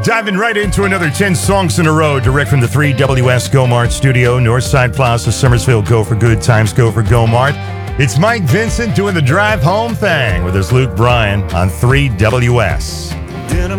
Diving right into another 10 songs in a row, direct from the 3WS Go Mart studio, Northside Plaza, Somersville. Go for good times, go for Go Mart. It's Mike Vincent doing the drive home thing with his Luke Bryan on 3WS.